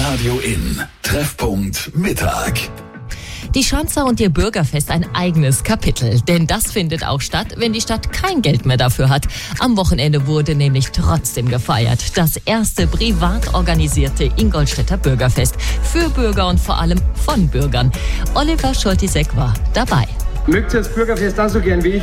Radio In. Treffpunkt Mittag. Die Schanzer und ihr Bürgerfest ein eigenes Kapitel. Denn das findet auch statt, wenn die Stadt kein Geld mehr dafür hat. Am Wochenende wurde nämlich trotzdem gefeiert. Das erste privat organisierte Ingolstädter Bürgerfest. Für Bürger und vor allem von Bürgern. Oliver Scholtisek war dabei. Mögt ihr das Bürgerfest auch so gern wie ich?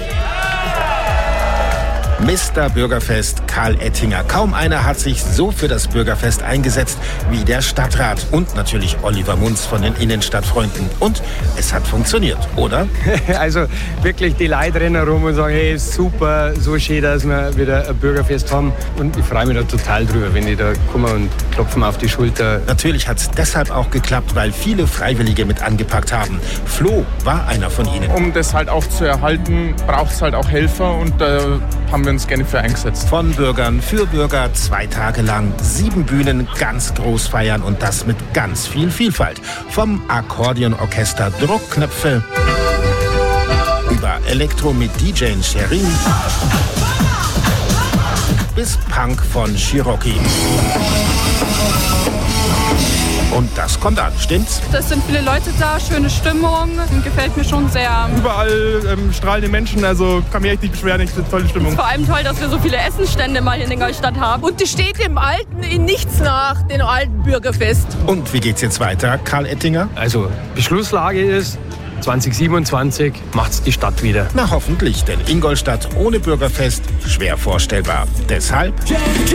Mr. Bürgerfest Karl Ettinger. Kaum einer hat sich so für das Bürgerfest eingesetzt wie der Stadtrat und natürlich Oliver Munz von den Innenstadtfreunden. Und es hat funktioniert, oder? Also wirklich, die Leute rennen rum und sagen, hey, super, so schön, dass wir wieder ein Bürgerfest haben. Und ich freue mich da total drüber, wenn die da kommen und klopfen auf die Schulter. Natürlich hat es deshalb auch geklappt, weil viele Freiwillige mit angepackt haben. Flo war einer von ihnen. Um das halt auch zu erhalten, braucht es halt auch Helfer und da haben wir uns gerne für eingesetzt. Von Bürgern für Bürger 2 Tage lang 7 Bühnen ganz groß feiern und das mit ganz viel Vielfalt. Vom Akkordeonorchester Druckknöpfe über Elektro mit DJ Sherin bis Punk von Cherokee. Und das kommt an, stimmt's? Es sind viele Leute da, schöne Stimmung, gefällt mir schon sehr. Überall strahlende Menschen, also kann mich echt nicht beschweren, ich finde tolle Stimmung. Vor allem toll, dass wir so viele Essensstände mal in Ingolstadt haben. Und das steht dem Alten in nichts nach, dem alten Bürgerfest. Und wie geht's jetzt weiter, Karl Ettinger? Also Beschlusslage ist, 2027 macht's die Stadt wieder. Na hoffentlich, denn Ingolstadt ohne Bürgerfest schwer vorstellbar. Deshalb